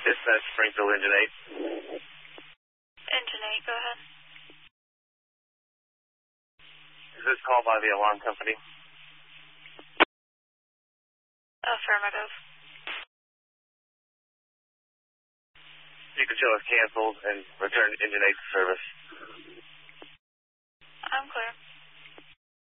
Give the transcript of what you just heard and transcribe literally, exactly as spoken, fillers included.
Dispatch Springfield Engine eight. Engine eight, go ahead. Is this call by the alarm company? Affirmative. You can show us canceled and return Engine eight to service. I'm clear.